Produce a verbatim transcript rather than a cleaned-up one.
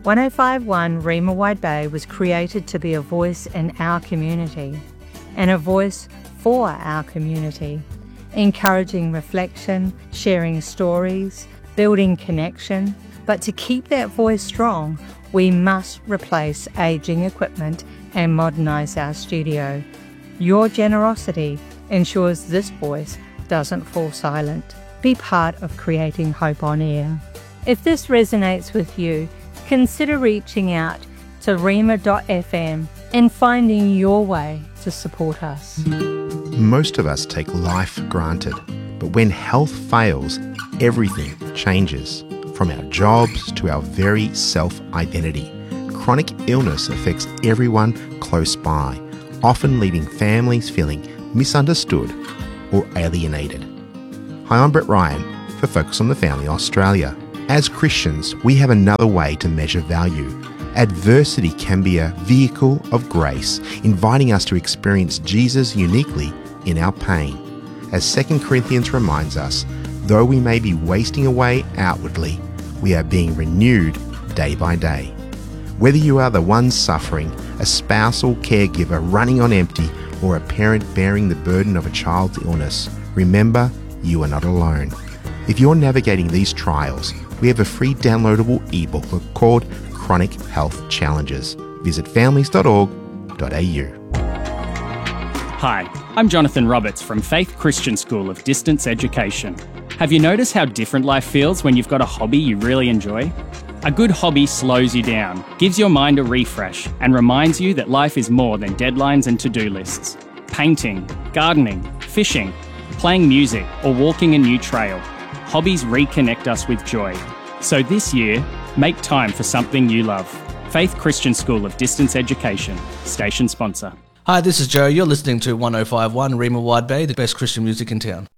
one oh five point one Rima Wide Bay was created to be a voice in our community and a voice for our community, encouraging reflection, sharing stories, building connection. But to keep that voice strong, we must replace aging equipment and modernise our studio. Your generosity ensures this voice doesn't fall silent. Be part of creating hope on air. If this resonates with you, consider reaching out to rima dot f m and finding your way to support us. Most of us take life for granted, but when health fails, everything changes. From our jobs to our very self-identity. Chronic illness affects everyone close by, often leaving families feeling misunderstood or alienated. Hi, I'm Brett Ryan for Focus on the Family Australia. As Christians, we have another way to measure value. Adversity can be a vehicle of grace, inviting us to experience Jesus uniquely in our pain. As Second Corinthians reminds us, though we may be wasting away outwardly, we are being renewed day by day. Whether you are the one suffering, a spouse or caregiver running on empty, or a parent bearing the burden of a child's illness, remember, you are not alone. If you're navigating these trials, we have a free downloadable ebook called Chronic Health Challenges. Visit families dot org dot a u. Hi, I'm Jonathan Roberts from Faith Christian School of Distance Education. Have you noticed how different life feels when you've got a hobby you really enjoy? A good hobby slows you down, gives your mind a refresh, and reminds you that life is more than deadlines and to-do lists. Painting, gardening, fishing, playing music, or walking a new trail. Hobbies reconnect us with joy. So this year, make time for something you love. Faith Christian School of Distance Education, station sponsor. Hi, this is Joe. You're listening to one oh five point one Rima Wide Bay, the best Christian music in town.